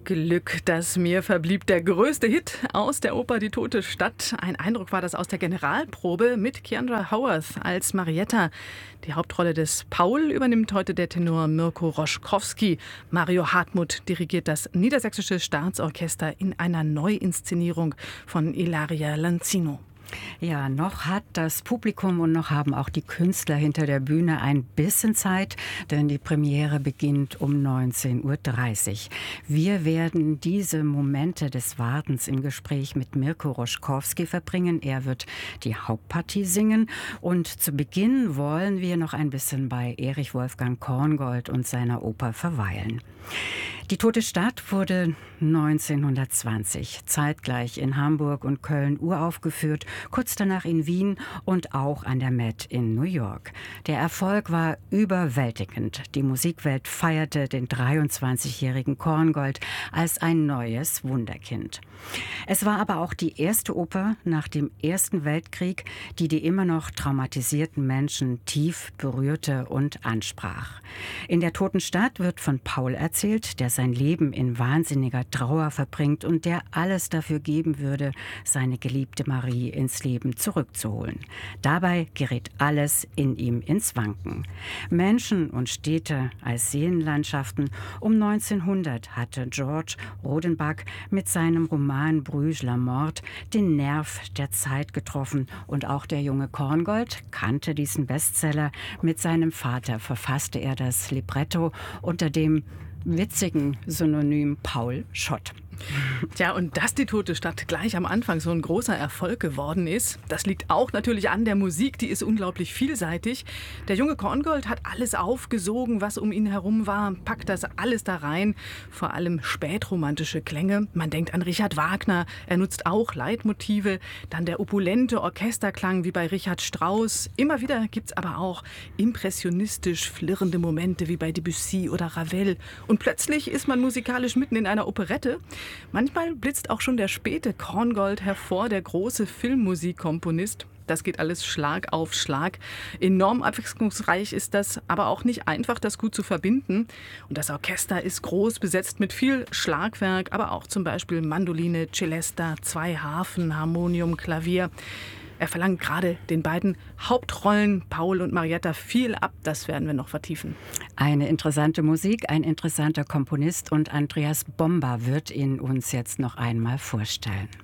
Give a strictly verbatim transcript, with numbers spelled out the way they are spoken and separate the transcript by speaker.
Speaker 1: Glück, das mir verblieb, der größte Hit aus der Oper Die tote Stadt. Ein Eindruck war das aus der Generalprobe mit Keandra Howarth als Marietta. Die Hauptrolle des Paul übernimmt heute der Tenor Mirko Roschkowski. Mario Hartmut dirigiert das Niedersächsische Staatsorchester in einer Neuinszenierung von Ilaria Lanzino.
Speaker 2: Ja, noch hat das Publikum und noch haben auch die Künstler hinter der Bühne ein bisschen Zeit, denn die Premiere beginnt um neunzehn Uhr dreißig. Wir werden diese Momente des Wartens im Gespräch mit Mirko Roschkowski verbringen. Er wird die Hauptpartie singen und zu Beginn wollen wir noch ein bisschen bei Erich Wolfgang Korngold und seiner Oper verweilen. Die tote Stadt wurde neunzehnhundertzwanzig zeitgleich in Hamburg und Köln uraufgeführt, kurz danach in Wien und auch an der Met in New York. Der Erfolg war überwältigend. Die Musikwelt feierte den dreiundzwanzigjährigen Korngold als ein neues Wunderkind. Es war aber auch die erste Oper nach dem Ersten Weltkrieg, die die immer noch traumatisierten Menschen tief berührte und ansprach. In der toten Stadt wird von Paul erzählt, der sein Leben in wahnsinniger Trauer verbringt und der alles dafür geben würde, seine geliebte Marie ins Leben zurückzuholen. Dabei gerät alles in ihm ins Wanken. Menschen und Städte als Seelenlandschaften. Um neunzehnhundert hatte George Rodenbach mit seinem Roman Bruges la Mort den Nerv der Zeit getroffen und auch der junge Korngold kannte diesen Bestseller. Mit seinem Vater verfasste er das Libretto unter dem witzigen Synonym Paul Schott.
Speaker 1: Tja, und dass die tote Stadt gleich am Anfang so ein großer Erfolg geworden ist, das liegt auch natürlich an der Musik, die ist unglaublich vielseitig. Der junge Korngold hat alles aufgesogen, was um ihn herum war, packt das alles da rein, vor allem spätromantische Klänge. Man denkt an Richard Wagner, er nutzt auch Leitmotive, dann der opulente Orchesterklang wie bei Richard Strauss. Immer wieder gibt's aber auch impressionistisch flirrende Momente wie bei Debussy oder Ravel. Und plötzlich ist man musikalisch mitten in einer Operette. Manchmal blitzt auch schon der späte Korngold hervor, der große Filmmusikkomponist. Das geht alles Schlag auf Schlag. Enorm abwechslungsreich ist das, aber auch nicht einfach, das gut zu verbinden. Und das Orchester ist groß besetzt mit viel Schlagwerk, aber auch zum Beispiel Mandoline, Celesta, zwei Harfen, Harmonium, Klavier. Er verlangt gerade den beiden Hauptrollen, Paul und Marietta, viel ab. Das werden wir noch vertiefen.
Speaker 2: Eine interessante Musik, ein interessanter Komponist und Andreas Bomba wird ihn uns jetzt noch einmal vorstellen.